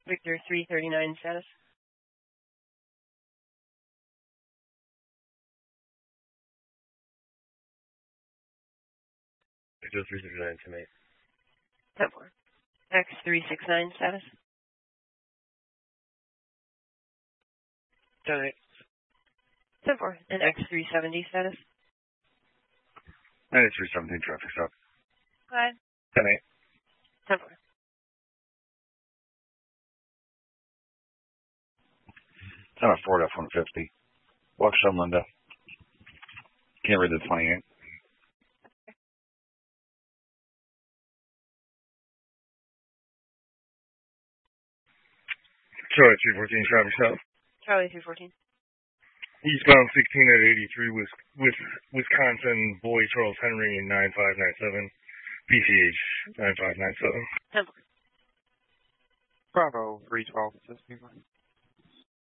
Victor 339 status. Victor 339 to me. 10-4. X369 status. 10-8. 10-4. And X370 status. 317 traffic stop. 5. 10-8. 10-4. I'm at Ford F-150. Waukesha, Linda. Can't read the 28. Charlie 314 traffic stop. Charlie 314. Eastbound 16 at 83 with Wisconsin, Boy Charles Henry 9597. PCH 9597. 10-4. Bravo 312.